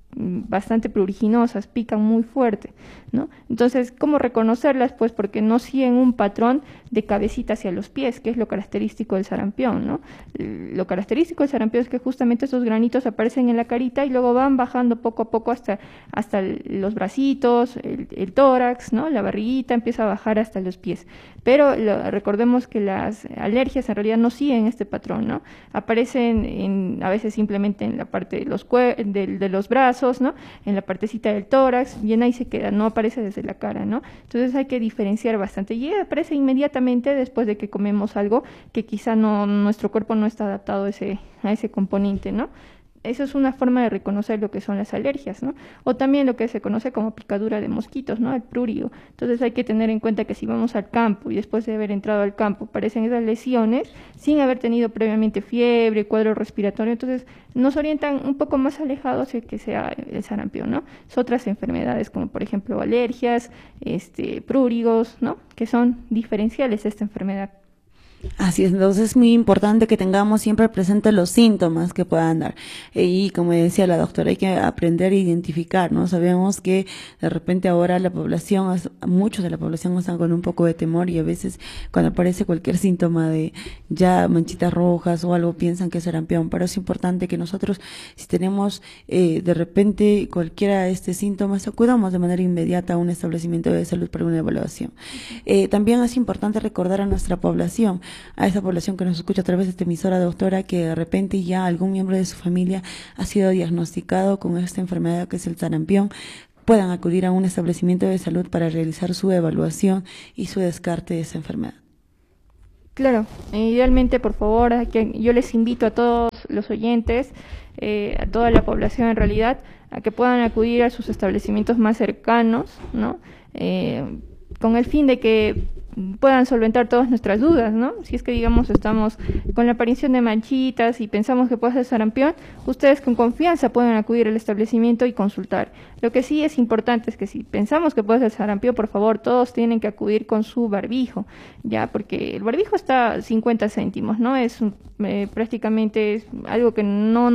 pruriginosas, pican muy fuerte, ¿no? Entonces, ¿cómo reconocerlas? Pues porque no siguen un patrón de cabecita hacia los pies, que es lo característico del sarampión, ¿no? Lo característico del sarampión es que justamente esos granitos aparecen en la carita y luego van bajando poco a poco hasta los bracitos, el tórax, ¿no? La barriguita empieza a bajar hasta los pies. Pero recordemos que las alergias en realidad no siguen este patrón, ¿no? Aparecen a veces simplemente en la parte de los brazos, ¿no? En la partecita del tórax, y en ahí se queda, no aparece desde la cara, ¿no? Entonces hay que diferenciar bastante, y aparece inmediatamente después de que comemos algo que quizá nuestro cuerpo no está adaptado a ese componente, ¿no? Eso es una forma de reconocer lo que son las alergias, ¿no? O también lo que se conoce como picadura de mosquitos, ¿no? El prurigo. Entonces hay que tener en cuenta que si vamos al campo y después de haber entrado al campo aparecen esas lesiones sin haber tenido previamente fiebre, cuadro respiratorio, entonces nos orientan un poco más alejados hacia que sea el sarampión, ¿no? Son otras enfermedades como por ejemplo alergias, prurigos, ¿no? Que son diferenciales de esta enfermedad. Así es, entonces es muy importante que tengamos siempre presentes los síntomas que puedan dar. Y como decía la doctora, hay que aprender a identificar, ¿no? Sabemos que de repente ahora la población, muchos de la población están con un poco de temor y a veces cuando aparece cualquier síntoma de ya manchitas rojas o algo piensan que es sarampión, pero es importante que nosotros, si tenemos de repente cualquiera de estos síntomas, acudamos de manera inmediata a un establecimiento de salud para una evaluación. También es importante recordar a nuestra población, a esa población que nos escucha a través de esta emisora, doctora, que de repente ya algún miembro de su familia ha sido diagnosticado con esta enfermedad que es el sarampión, puedan acudir a un establecimiento de salud para realizar su evaluación y su descarte de esa enfermedad. Claro, idealmente, por favor, yo les invito a todos los oyentes, a toda la población en realidad, a que puedan acudir a sus establecimientos más cercanos, ¿no? Con el fin de que puedan solventar todas nuestras dudas, ¿no? Si es que, digamos, estamos con la aparición de manchitas y pensamos que puede ser sarampión, ustedes con confianza pueden acudir al establecimiento y consultar. Lo que sí es importante es que si pensamos que puede ser sarampión, por favor, todos tienen que acudir con su barbijo, ya, porque el barbijo está 50 céntimos, ¿no? Es prácticamente es algo que no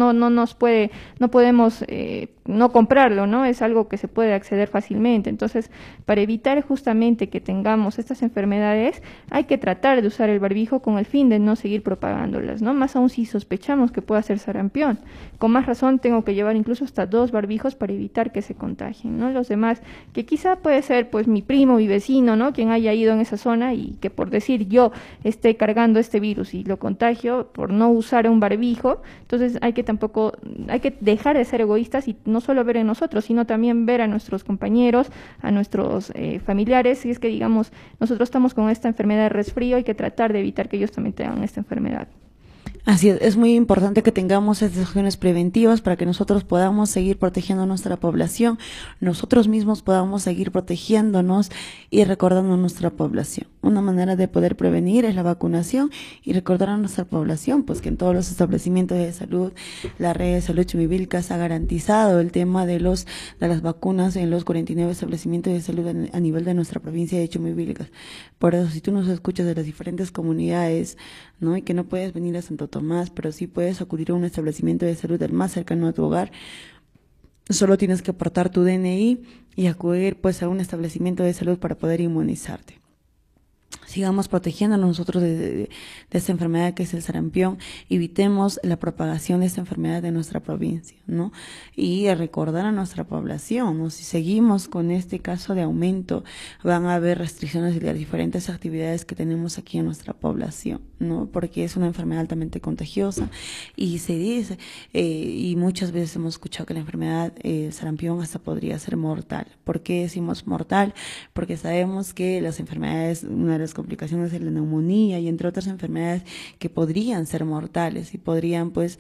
podemos no comprarlo, ¿no? Es algo que se puede acceder fácilmente. Entonces, para evitar justamente que tengamos estas enfermedades, hay que tratar de usar el barbijo con el fin de no seguir propagándolas, ¿no? Más aún si sospechamos que pueda ser sarampión. Con más razón tengo que llevar incluso hasta 2 barbijos para evitar que se contagien, ¿no? Los demás, que quizá puede ser pues mi primo, mi vecino, ¿no? Quien haya ido en esa zona y que por decir yo esté cargando este virus y lo contagio por no usar un barbijo. Entonces hay que dejar de ser egoístas y no solo ver en nosotros, sino también ver a nuestros compañeros, a nuestros familiares. Si es que, digamos, nosotros estamos con esta enfermedad de resfrío, hay que tratar de evitar que ellos también tengan esta enfermedad. Así es muy importante que tengamos estas acciones preventivas para que nosotros podamos seguir protegiendo a nuestra población, nosotros mismos podamos seguir protegiéndonos y recordando a nuestra población. Una manera de poder prevenir es la vacunación y recordar a nuestra población, pues que en todos los establecimientos de salud, la red de salud Chumivilcas ha garantizado el tema de las vacunas en los 49 establecimientos de salud a nivel de nuestra provincia de Chumivilcas. Por eso, si tú nos escuchas de las diferentes comunidades, ¿no? Y que no puedes venir a Santo Tomás, pero sí puedes acudir a un establecimiento de salud el más cercano a tu hogar. Solo tienes que aportar tu DNI y acudir pues a un establecimiento de salud para poder inmunizarte. Sigamos protegiéndonos nosotros de esta enfermedad que es el sarampión, evitemos la propagación de esta enfermedad de nuestra provincia, ¿no? Y recordar a nuestra población, ¿no? Si seguimos con este caso de aumento, van a haber restricciones de las diferentes actividades que tenemos aquí en nuestra población, ¿no? Porque es una enfermedad altamente contagiosa y se dice, y muchas veces hemos escuchado que la enfermedad sarampión hasta podría ser mortal. ¿Por qué decimos mortal? Porque sabemos que las enfermedades, una de las complicaciones de la neumonía y entre otras enfermedades que podrían ser mortales y podrían pues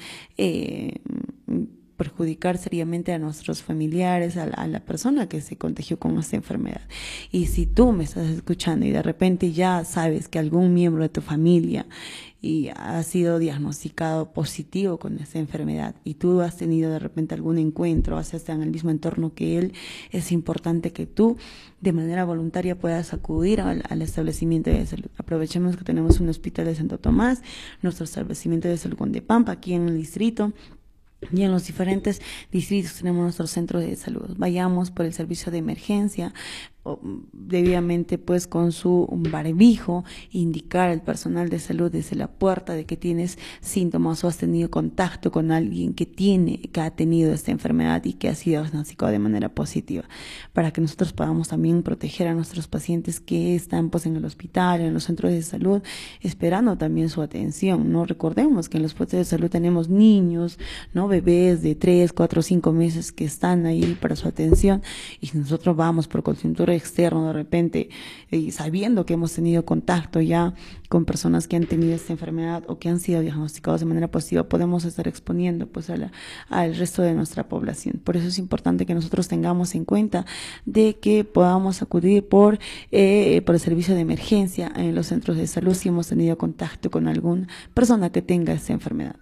perjudicar seriamente a nuestros familiares, a la persona que se contagió con esta enfermedad. Y si tú me estás escuchando y de repente ya sabes que algún miembro de tu familia y ha sido diagnosticado positivo con esta enfermedad y tú has tenido de repente algún encuentro, o sea, está en el mismo entorno que él, es importante que tú de manera voluntaria puedas acudir al establecimiento de salud. Aprovechemos que tenemos un hospital de Santo Tomás, nuestro establecimiento de salud Condepampa aquí en el distrito. Y en los diferentes distritos tenemos nuestros centros de salud. Vayamos por el servicio de emergencia, debidamente pues con su barbijo, indicar al personal de salud desde la puerta de que tienes síntomas o has tenido contacto con alguien que ha tenido esta enfermedad y que ha sido diagnosticado de manera positiva, para que nosotros podamos también proteger a nuestros pacientes que están pues en el hospital, en los centros de salud, esperando también su atención, ¿no? Recordemos que en los puestos de salud tenemos niños, ¿no? Bebés de 3, 4, 5 meses que están ahí para su atención, y si nosotros vamos por coyuntura externo de repente, sabiendo que hemos tenido contacto ya con personas que han tenido esta enfermedad o que han sido diagnosticados de manera positiva, podemos estar exponiendo pues al resto de nuestra población. Por eso es importante que nosotros tengamos en cuenta de que podamos acudir por el servicio de emergencia en los centros de salud si hemos tenido contacto con alguna persona que tenga esta enfermedad.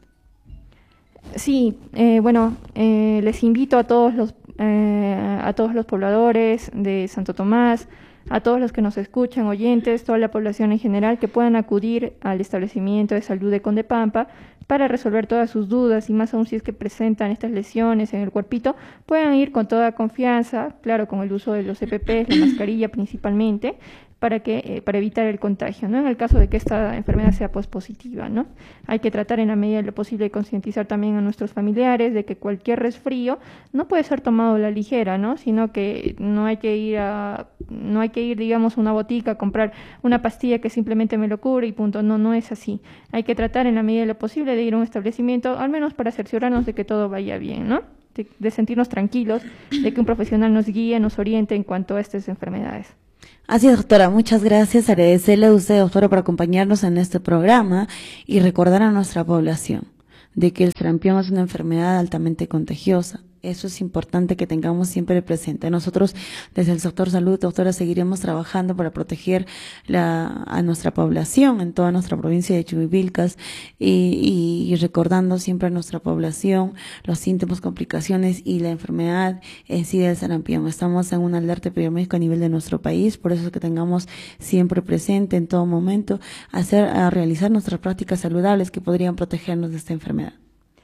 Sí, les invito a todos los pobladores de Santo Tomás, a todos los que nos escuchan, oyentes, toda la población en general, que puedan acudir al establecimiento de salud de Condepampa para resolver todas sus dudas, y más aún si es que presentan estas lesiones en el cuerpito, puedan ir con toda confianza, claro, con el uso de los EPPs, la mascarilla principalmente, para evitar el contagio, ¿no? En el caso de que esta enfermedad sea positiva, ¿no? Hay que tratar en la medida de lo posible de concientizar también a nuestros familiares de que cualquier resfrío no puede ser tomado a la ligera, ¿no? Sino que no hay que ir, digamos, a una botica a comprar una pastilla que simplemente me lo cure y punto. No es así. Hay que tratar en la medida de lo posible de ir a un establecimiento, al menos para cerciorarnos de que todo vaya bien, ¿no? De sentirnos tranquilos, de que un profesional nos guíe, nos oriente en cuanto a estas enfermedades. Así es, doctora, muchas gracias. Agradecerle a usted, doctora, por acompañarnos en este programa y recordar a nuestra población de que el sarampión es una enfermedad altamente contagiosa. Eso es importante que tengamos siempre presente. Nosotros, desde el sector salud, doctora, seguiremos trabajando para proteger a nuestra población en toda nuestra provincia de Chuquivilcas y recordando siempre a nuestra población los síntomas, complicaciones y la enfermedad en sí del sarampión. Estamos en una alerta epidemiológica a nivel de nuestro país, por eso es que tengamos siempre presente en todo momento a realizar nuestras prácticas saludables que podrían protegernos de esta enfermedad.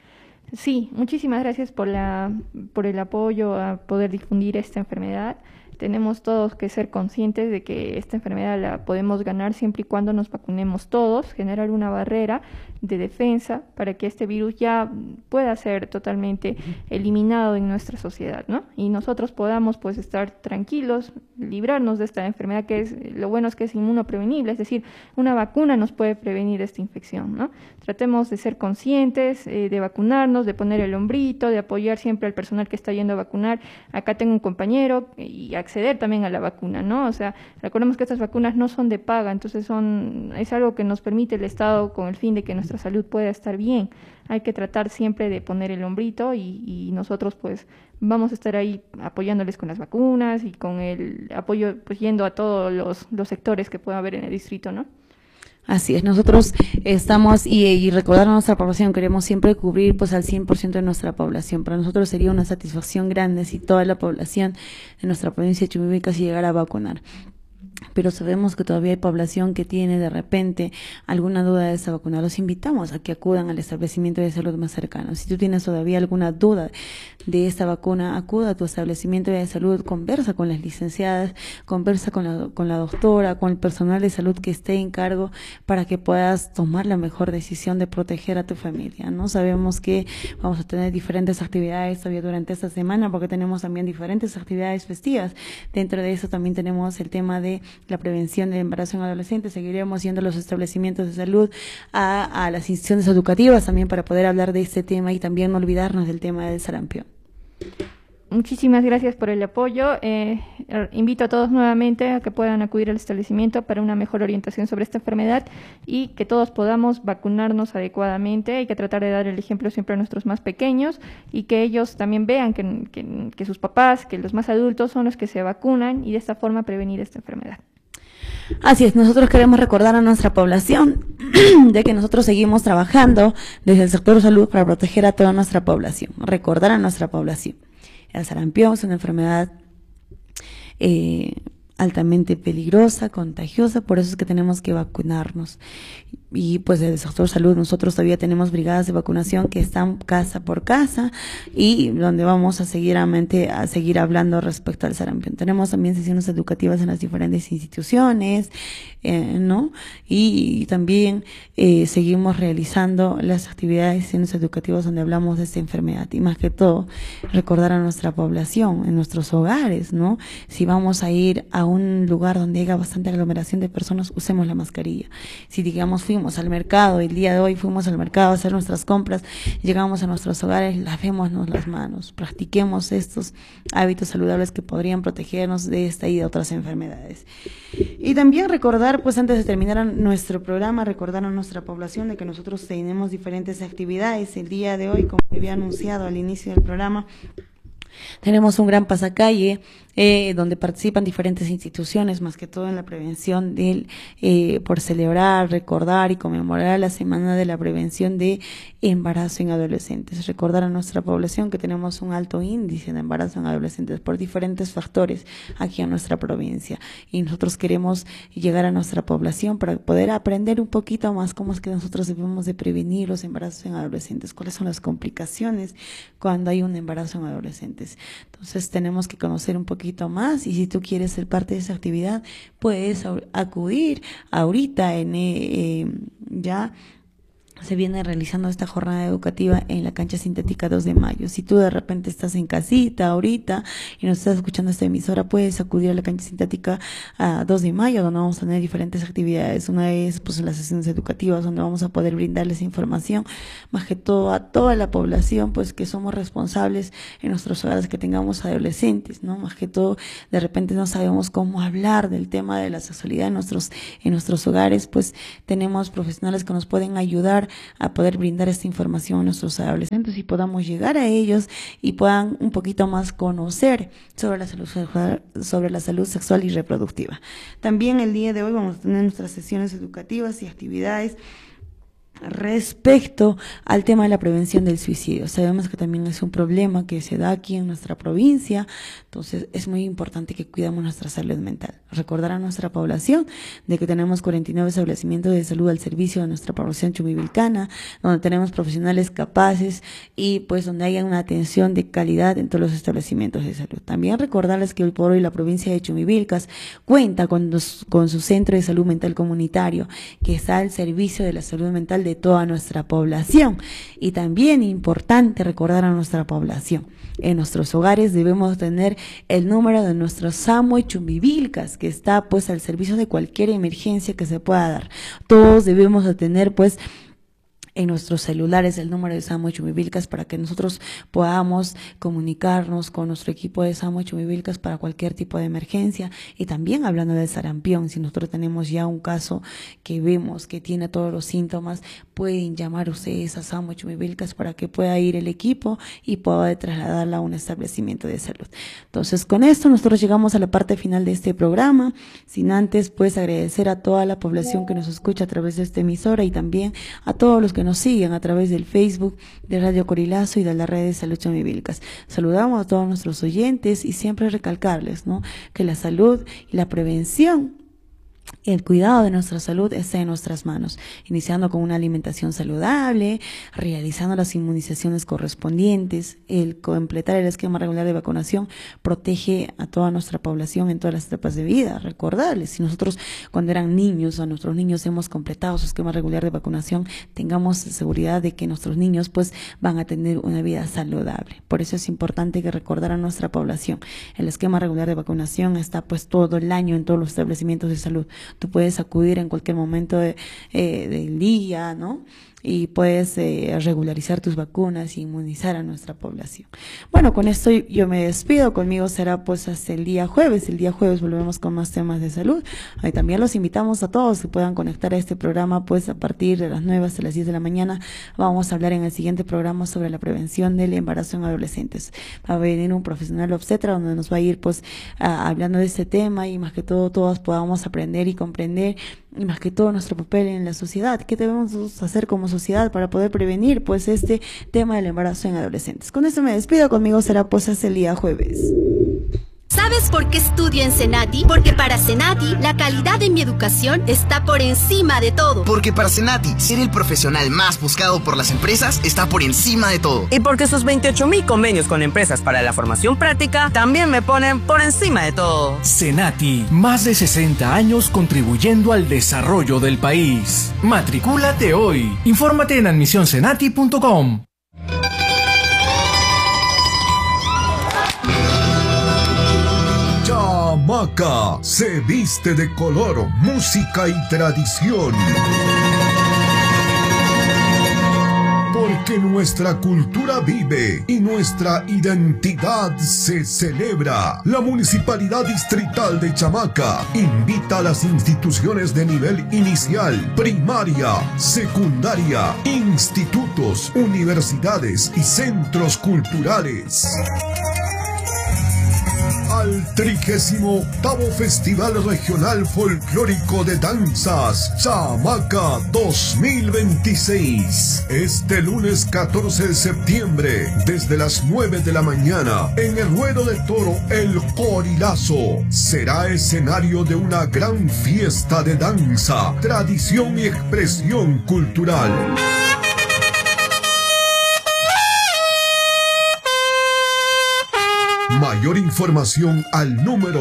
Sí, muchísimas gracias por el apoyo a poder difundir esta enfermedad. Tenemos todos que ser conscientes de que esta enfermedad la podemos ganar siempre y cuando nos vacunemos todos, generar una barrera de defensa para que este virus ya pueda ser totalmente eliminado en nuestra sociedad, ¿no? Y nosotros podamos pues estar tranquilos, librarnos de esta enfermedad lo bueno es que es inmunoprevenible, es decir, una vacuna nos puede prevenir esta infección, ¿no? Tratemos de ser conscientes, de vacunarnos, de poner el hombrito, de apoyar siempre al personal que está yendo a vacunar. Acá tengo un compañero y acceder también a la vacuna, ¿no? O sea, recordemos que estas vacunas no son de paga, entonces es algo que nos permite el Estado con el fin de que nuestra salud pueda estar bien. Hay que tratar siempre de poner el hombrito y nosotros pues vamos a estar ahí apoyándoles con las vacunas y con el apoyo pues yendo a todos los sectores que pueda haber en el distrito, ¿no? Así es, nosotros estamos y recordar a nuestra población, queremos siempre cubrir pues al 100% de nuestra población. Para nosotros sería una satisfacción grande si toda la población de nuestra provincia de Chuquivilcas llegara a vacunar. Pero sabemos que todavía hay población que tiene de repente alguna duda de esa vacuna. Los invitamos a que acudan al establecimiento de salud más cercano. Si tú tienes todavía alguna duda de esta vacuna, acuda a tu establecimiento de salud, conversa con las licenciadas, conversa con la doctora, con el personal de salud que esté en cargo para que puedas tomar la mejor decisión de proteger a tu familia, ¿no? Sabemos que vamos a tener diferentes actividades todavía durante esta semana porque tenemos también diferentes actividades festivas. Dentro de eso también tenemos el tema de la prevención del embarazo en adolescentes. Seguiremos yendo a los establecimientos de salud, a las instituciones educativas también para poder hablar de este tema y también no olvidarnos del tema del sarampión. Muchísimas gracias por el apoyo. Invito a todos nuevamente a que puedan acudir al establecimiento para una mejor orientación sobre esta enfermedad y que todos podamos vacunarnos adecuadamente. Hay que tratar de dar el ejemplo siempre a nuestros más pequeños y que ellos también vean que sus papás, que los más adultos son los que se vacunan y de esta forma prevenir esta enfermedad. Así es, nosotros queremos recordar a nuestra población de que nosotros seguimos trabajando desde el sector salud para proteger a toda nuestra población, recordar a nuestra población. El sarampión es una enfermedad altamente peligrosa, contagiosa, por eso es que tenemos que vacunarnos. Y pues desde el sector salud nosotros todavía tenemos brigadas de vacunación que están casa por casa y donde vamos a seguir hablando respecto al sarampión. Tenemos también sesiones educativas en las diferentes instituciones, ¿no? Y también seguimos realizando las actividades, sesiones educativas donde hablamos de esta enfermedad y más que todo recordar a nuestra población en nuestros hogares, ¿no? Si vamos a ir a un lugar donde haya bastante aglomeración de personas, usemos la mascarilla. Si digamos fuimos salimos al mercado, el día de hoy fuimos al mercado a hacer nuestras compras, llegamos a nuestros hogares, lavémonos las manos, practiquemos estos hábitos saludables que podrían protegernos de esta y de otras enfermedades. Y también recordar, pues antes de terminar nuestro programa, recordar a nuestra población de que nosotros tenemos diferentes actividades. El día de hoy, como había anunciado al inicio del programa, tenemos un gran pasacalle donde participan diferentes instituciones, más que todo en la prevención por celebrar, recordar y conmemorar la Semana de la Prevención de Embarazo en Adolescentes. Recordar a nuestra población que tenemos un alto índice de embarazo en adolescentes por diferentes factores aquí en nuestra provincia, y nosotros queremos llegar a nuestra población para poder aprender un poquito más cómo es que nosotros debemos de prevenir los embarazos en adolescentes, cuáles son las complicaciones cuando hay un embarazo en adolescentes. Entonces tenemos que conocer un poquito más, y si tú quieres ser parte de esa actividad, puedes acudir ahorita ya se viene realizando esta jornada educativa en la cancha sintética 2 de mayo. Si tú de repente estás en casita ahorita y nos estás escuchando esta emisora, puedes acudir a la cancha sintética 2 de mayo, donde vamos a tener diferentes actividades. Una es pues las sesiones educativas, donde vamos a poder brindarles información, más que todo a toda la población, pues que somos responsables en nuestros hogares, que tengamos adolescentes, ¿no? Más que todo, de repente no sabemos cómo hablar del tema de la sexualidad en nuestros hogares, pues tenemos profesionales que nos pueden ayudar a poder brindar esta información a nuestros adolescentes y podamos llegar a ellos y puedan un poquito más conocer sobre la salud sexual y reproductiva. También el día de hoy vamos a tener nuestras sesiones educativas y actividades respecto al tema de la prevención del suicidio. Sabemos que también es un problema que se da aquí en nuestra provincia, entonces es muy importante que cuidemos nuestra salud mental. Recordar a nuestra población de que tenemos 49 establecimientos de salud al servicio de nuestra población chumivilcana, donde tenemos profesionales capaces y pues donde haya una atención de calidad en todos los establecimientos de salud. También recordarles que hoy por hoy la provincia de Chumivilcas cuenta con su centro de salud mental comunitario, que está al servicio de la salud mental de toda nuestra población. Y también importante recordar a nuestra población, en nuestros hogares debemos tener el número de nuestro SAMUE Chumivilcas, que está pues al servicio de cualquier emergencia que se pueda dar. Todos debemos de tener pues en nuestros celulares el número de SAMUE Chumivilcas para que nosotros podamos comunicarnos con nuestro equipo de SAMUE Chumivilcas para cualquier tipo de emergencia. Y también hablando del sarampión, si nosotros tenemos ya un caso que vemos que tiene todos los síntomas, pueden llamar ustedes a SAMUE Chumivilcas para que pueda ir el equipo y pueda trasladarla a un establecimiento de salud. Entonces, con esto nosotros llegamos a la parte final de este programa, sin antes pues agradecer a toda la población que nos escucha a través de esta emisora y también a todos los que nos siguen a través del Facebook de Radio Corilazo y de la red de Salud Chumivilcas. Saludamos a todos nuestros oyentes y siempre recalcarles, ¿no?, que la salud y la prevención, el cuidado de nuestra salud está en nuestras manos, iniciando con una alimentación saludable, realizando las inmunizaciones correspondientes. El completar el esquema regular de vacunación protege a toda nuestra población en todas las etapas de vida. Recordarles, si nosotros cuando eran niños, a nuestros niños hemos completado su esquema regular de vacunación, tengamos seguridad de que nuestros niños pues van a tener una vida saludable. Por eso es importante que recordar a nuestra población. El esquema regular de vacunación está pues todo el año en todos los establecimientos de salud. Tú puedes acudir en cualquier momento del día, ¿no?, y puedes regularizar tus vacunas y inmunizar a nuestra población. Bueno, con esto yo me despido. Conmigo será pues hasta el día jueves. El día jueves volvemos con más temas de salud. Ahí también los invitamos a todos que puedan conectar a este programa pues a partir de las 9 hasta las 10 de la mañana. Vamos a hablar en el siguiente programa sobre la prevención del embarazo en adolescentes. Va a venir un profesional obstetra donde nos va a ir pues hablando de este tema, y más que todo todos podamos aprender y comprender, y más que todo nuestro papel en la sociedad. ¿Qué debemos hacer como sociedad para poder prevenir pues este tema del embarazo en adolescentes? Con esto me despido. Conmigo será pues hasta el día jueves. ¿Sabes por qué estudio en Senati? Porque para Senati, la calidad de mi educación está por encima de todo. Porque para Senati, ser el profesional más buscado por las empresas está por encima de todo. Y porque sus 28,000 convenios con empresas para la formación práctica también me ponen por encima de todo. Senati, más de 60 años contribuyendo al desarrollo del país. Matricúlate hoy. Infórmate en admisionsenati.com. Chamaca se viste de color, música y tradición. Porque nuestra cultura vive y nuestra identidad se celebra. La Municipalidad Distrital de Chamaca invita a las instituciones de nivel inicial, primaria, secundaria, institutos, universidades y centros culturales al 38º Festival Regional Folclórico de Danzas Chamaca 2026. Este lunes 14 de septiembre, desde las 9 de la mañana, en el ruedo de toro El Corilazo, será escenario de una gran fiesta de danza, tradición y expresión cultural. Mayor información al número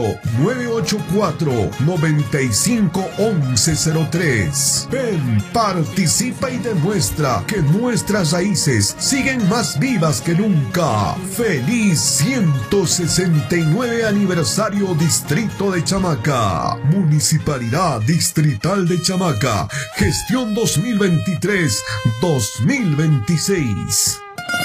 984-951103. Ven, participa y demuestra que nuestras raíces siguen más vivas que nunca. ¡Feliz 169 aniversario Distrito de Chamaca! Municipalidad Distrital de Chamaca. Gestión 2023-2026.